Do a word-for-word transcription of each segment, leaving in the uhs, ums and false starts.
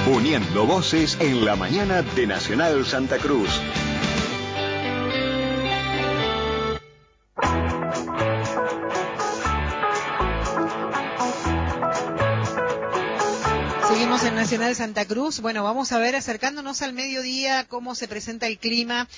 Uniendo voces en la mañana de Nacional Santa Cruz. Seguimos en Nacional Santa Cruz. Bueno, vamos a ver, acercándonos al mediodía, cómo se presenta el clima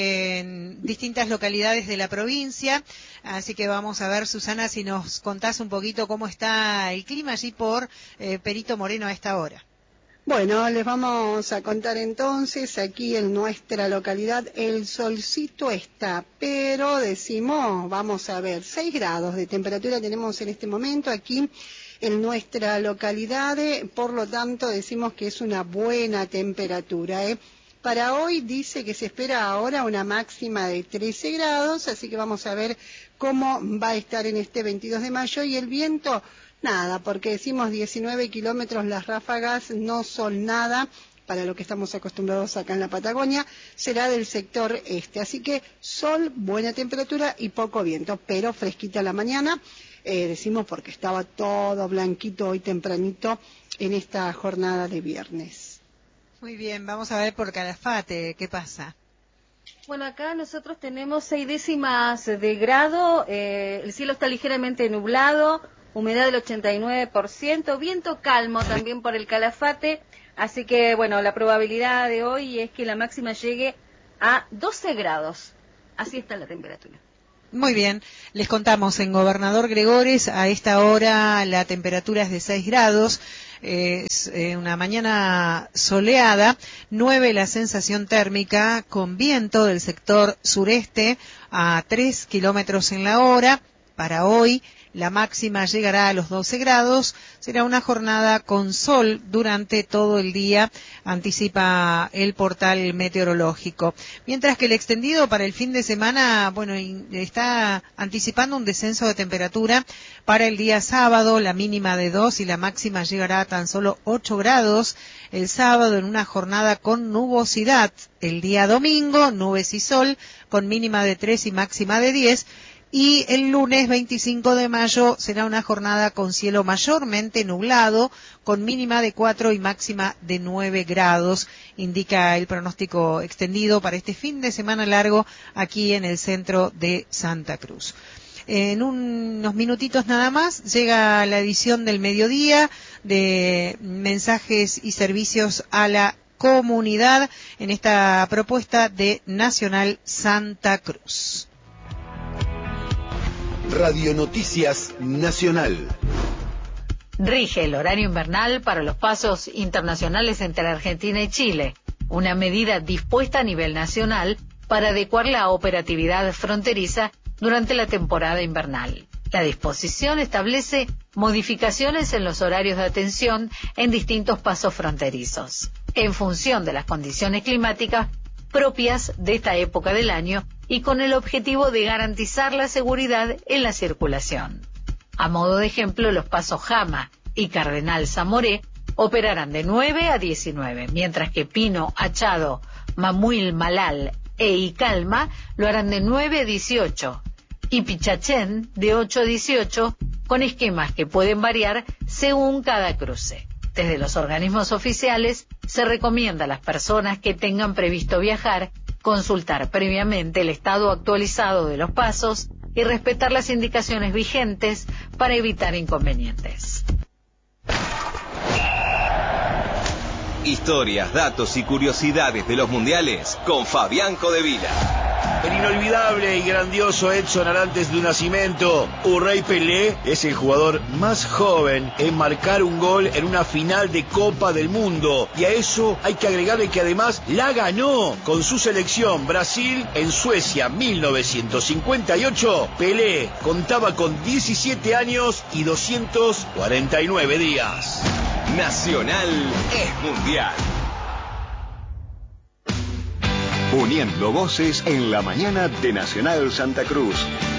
en distintas localidades de la provincia. Así que vamos a ver, Susana, si nos contás un poquito cómo está el clima allí por eh, Perito Moreno a esta hora. Bueno, les vamos a contar entonces, aquí en nuestra localidad el solcito está, pero decimos, vamos a ver, seis grados de temperatura tenemos en este momento aquí en nuestra localidad, eh, por lo tanto decimos que es una buena temperatura. ¿eh? Para hoy dice que se espera ahora una máxima de trece grados, así que vamos a ver cómo va a estar en este veintidós de mayo, y el viento, nada, porque decimos diecinueve kilómetros las ráfagas, no son nada para lo que estamos acostumbrados acá en la Patagonia, será del sector este, así que sol, buena temperatura y poco viento, pero fresquita la mañana. Eh, decimos porque estaba todo blanquito hoy tempranito en esta jornada de viernes. Muy bien, vamos a ver por Calafate, ¿qué pasa? Bueno, acá nosotros tenemos seis décimas de grado, eh, el cielo está ligeramente nublado, humedad del ochenta y nueve por ciento, viento calmo también por el Calafate, así que bueno, la probabilidad de hoy es que la máxima llegue a doce grados, así está la temperatura. Muy bien, les contamos en Gobernador Gregores, a esta hora la temperatura es de seis grados, eh, es eh, una mañana soleada, nueve la sensación térmica, con viento del sector sureste a tres kilómetros en la hora. Para hoy la máxima llegará a los doce grados, será una jornada con sol durante todo el día, anticipa el portal meteorológico. Mientras que el extendido para el fin de semana, bueno, está anticipando un descenso de temperatura para el día sábado, la mínima de dos y la máxima llegará a tan solo ocho grados el sábado en una jornada con nubosidad. El día domingo, nubes y sol, con mínima de tres y máxima de diez. Y el lunes veinticinco de mayo será una jornada con cielo mayormente nublado, con mínima de cuatro y máxima de nueve grados, indica el pronóstico extendido para este fin de semana largo aquí en el centro de Santa Cruz. En unos minutitos nada más llega la edición del mediodía de mensajes y servicios a la comunidad en esta propuesta de Nacional Santa Cruz. Radio Noticias Nacional. Rige el horario invernal para los pasos internacionales entre Argentina y Chile, una medida dispuesta a nivel nacional para adecuar la operatividad fronteriza durante la temporada invernal. La disposición establece modificaciones en los horarios de atención en distintos pasos fronterizos, en función de las condiciones climáticas propias de esta época del año y con el objetivo de garantizar la seguridad en la circulación. A modo de ejemplo, los pasos Jama y Cardenal Zamoré operarán de nueve a diecinueve, mientras que Pino, Achado, Mamuil, Malal e Icalma lo harán de nueve a dieciocho y Pichachén de ocho a dieciocho, con esquemas que pueden variar según cada cruce. Desde los organismos oficiales se recomienda a las personas que tengan previsto viajar consultar previamente el estado actualizado de los pasos y respetar las indicaciones vigentes para evitar inconvenientes. Historias, datos y curiosidades de los mundiales con Fabián Codevila. El inolvidable y grandioso Edson Arantes do Nascimento, o Rei Pelé, es el jugador más joven en marcar un gol en una final de Copa del Mundo. Y a eso hay que agregarle que además la ganó con su selección Brasil en Suecia mil novecientos cincuenta y ocho. Pelé contaba con diecisiete años y doscientos cuarenta y nueve días. Nacional es mundial. Uniendo voces en la mañana de Nacional Santa Cruz.